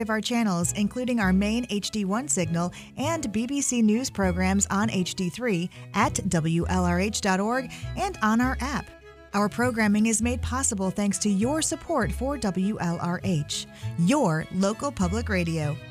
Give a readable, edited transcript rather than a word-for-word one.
of our channels, including our main HD1 signal and BBC News programs on HD3 at WLRH.org and on our app. Our programming is made possible thanks to your support for WLRH, your local public radio.